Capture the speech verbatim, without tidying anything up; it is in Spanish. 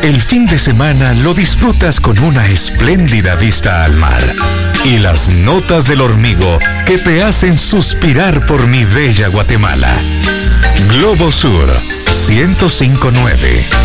El fin de semana lo disfrutas con una espléndida vista al mar y las notas del hormigo que te hacen suspirar por mi bella Guatemala. Globo Sur ciento cinco punto nueve.